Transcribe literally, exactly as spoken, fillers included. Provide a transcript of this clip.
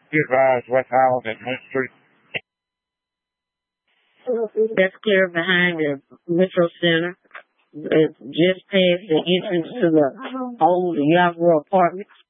Be advised, West Highland and Main Street. That's clear behind the Metro Center. It's just past the entrance to the old Yahoo apartments.